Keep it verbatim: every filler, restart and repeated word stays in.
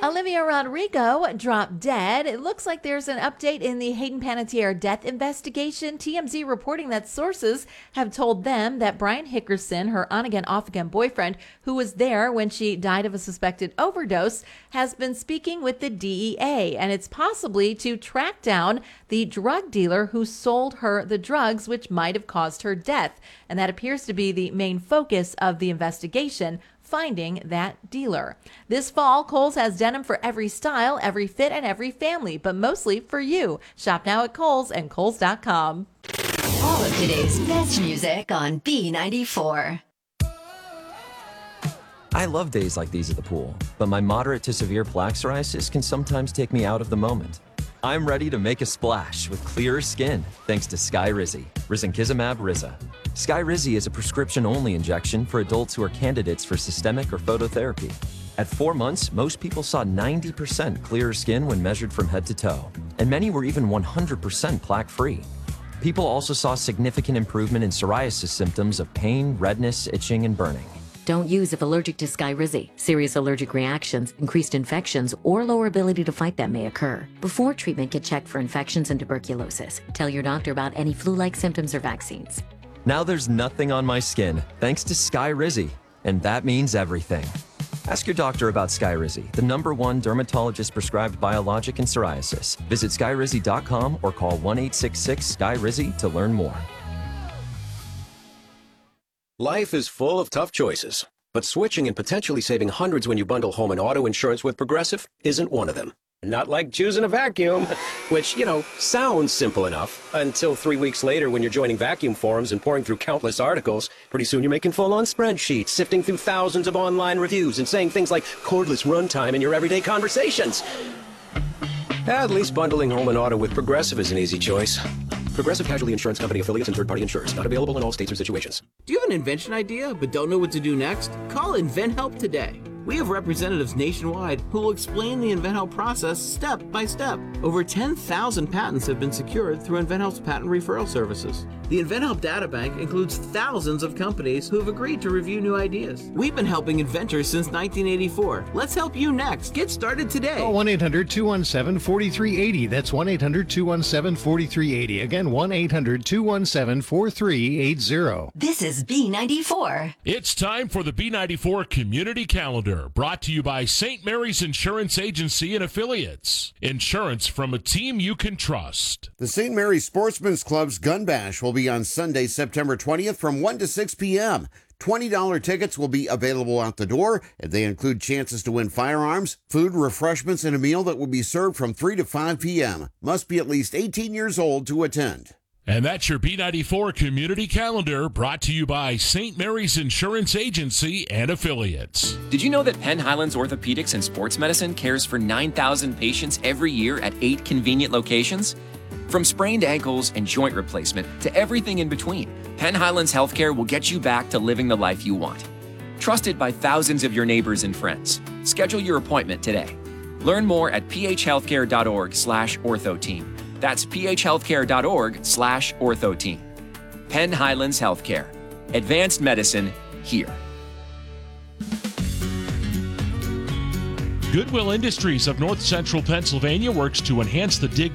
Olivia Rodrigo dropped dead. It looks like there's an update in the Hayden Panettiere death investigation. T M Z reporting that sources have told them that Brian Hickerson, her on-again, off-again boyfriend, who was there when she died of a suspected overdose, has been speaking with the D E A, and it's possibly to track down the drug dealer who sold her the drugs which might have caused her death. And that appears to be the main focus of the investigation, finding that dealer. This fall, Kohl's has denim for every style, every fit, and every family, but mostly for you. Shop now at Kohl's and Kohl's dot com. All of today's best music on B ninety-four. I love days like these at the pool, but my moderate to severe plaque psoriasis can sometimes take me out of the moment. I'm ready to make a splash with clearer skin thanks to Skyrizi, risankizumab Riza. Skyrizi is a prescription-only injection for adults who are candidates for systemic or phototherapy. At four months, most people saw ninety percent clearer skin when measured from head to toe, and many were even one hundred percent plaque-free. People also saw significant improvement in psoriasis symptoms of pain, redness, itching, and burning. Don't use if allergic to Skyrizi. Serious allergic reactions, increased infections, or lower ability to fight them may occur. Before treatment, get checked for infections and tuberculosis. Tell your doctor about any flu-like symptoms or vaccines. Now there's nothing on my skin thanks to Skyrizi, and that means everything. Ask your doctor about Skyrizi, the number one dermatologist-prescribed biologic in psoriasis. Visit skyrizi dot com or call one eight six six Sky Rizi to learn more. Life is full of tough choices, but switching and potentially saving hundreds when you bundle home and auto insurance with Progressive isn't one of them. Not like choosing a vacuum, which, you know, sounds simple enough until three weeks later when you're joining vacuum forums and pouring through countless articles. Pretty soon you're making full-on spreadsheets, sifting through thousands of online reviews and saying things like cordless runtime in your everyday conversations. At least bundling home and auto with Progressive is an easy choice. Progressive Casualty Insurance Company affiliates and third-party insurers. Not available in all states or situations. Do you have an invention idea but don't know what to do next? Call InventHelp today. We have representatives nationwide who will explain the InventHelp process step by step. Over ten thousand patents have been secured through InventHelp's patent referral services. The InventHelp databank includes thousands of companies who have agreed to review new ideas. We've been helping inventors since nineteen eighty-four. Let's help you next. Get started today. Call one eight hundred two one seven four three eight zero. That's one eight hundred two one seven four three eight zero. Again, one eight hundred two one seven four three eight zero. This is B ninety-four. It's time for the B ninety-four Community Calendar, brought to you by Saint Mary's Insurance Agency and Affiliates. Insurance from a team you can trust. The Saint Mary's Sportsman's Club's Gun Bash will be on Sunday, September twentieth from one to six p.m. twenty dollars tickets will be available out the door, and they include chances to win firearms, food, refreshments, and a meal that will be served from three to five p.m. Must be at least eighteen years old to attend. And that's your B ninety-four Community Calendar, brought to you by Saint Mary's Insurance Agency and Affiliates. Did you know that Penn Highlands Orthopedics and Sports Medicine cares for nine thousand patients every year at eight convenient locations? From sprained ankles and joint replacement to everything in between, Penn Highlands Healthcare will get you back to living the life you want. Trusted by thousands of your neighbors and friends. Schedule your appointment today. Learn more at phhealthcare.org slash orthoteam. That's phhealthcare.org slash orthoteam. Penn Highlands Healthcare. Advanced medicine here. Goodwill Industries of North Central Pennsylvania works to enhance the dig